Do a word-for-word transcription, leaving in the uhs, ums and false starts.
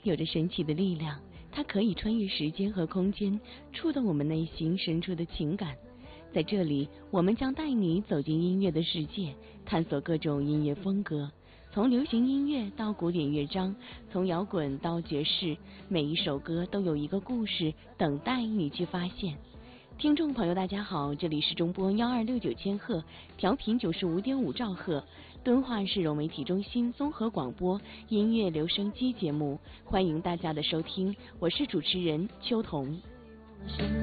有着神奇的力量，它可以穿越时间和空间，触动我们内心深处的情感。在这里，我们将带你走进音乐的世界，探索各种音乐风格，从流行音乐到古典乐章，从摇滚到爵士，每一首歌都有一个故事等待你去发现。听众朋友大家好，这里是中波幺二六九千赫，调频九十五点五兆赫，敦化市融媒体中心综合广播音乐留声机节目，欢迎大家的收听，我是主持人秋彤。